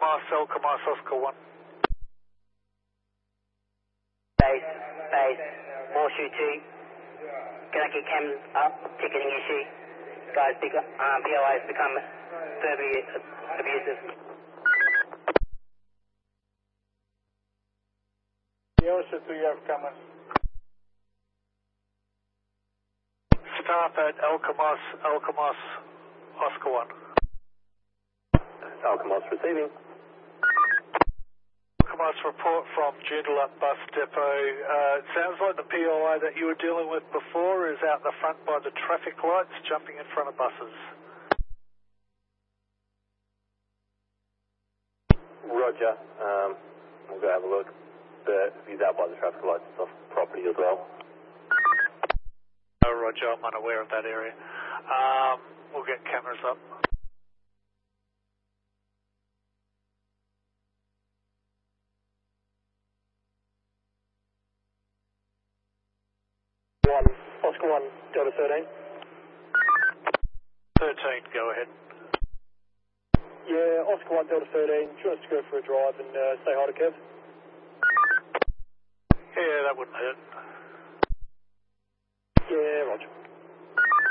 Elkamas, Oscar 1. Base, Horseshoe 2. Can I get cams up? Ticketing issue. Guys, POI has become verbally abusive. Yosa 2, you have comments. Staff at Elkamas, Oscar 1. Elkamas receiving. Elkamas report from Joondalup Bus Depot. It sounds like the POI that you were dealing with before is out the front by the traffic lights, jumping in front of buses. Roger. We'll go have a look. But he's out by the traffic lights off property as well. Oh, Roger, I'm unaware of that area. We'll get cameras up. Oscar 1, Delta 13. 13, go ahead. Yeah, Oscar 1, Delta 13. Do you want us to go for a drive and say hi to Kev? Yeah, that wouldn't hurt. Yeah, Roger.